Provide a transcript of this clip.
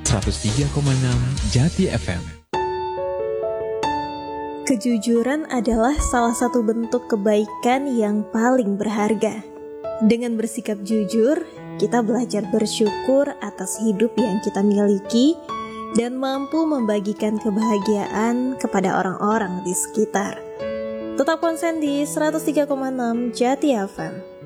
103,6 Jati FM. Kejujuran adalah salah satu bentuk kebaikan yang paling berharga. Dengan bersikap jujur, kita belajar bersyukur atas hidup yang kita miliki dan mampu membagikan kebahagiaan kepada orang-orang di sekitar. Tetap konsen di 103,6 Jati FM.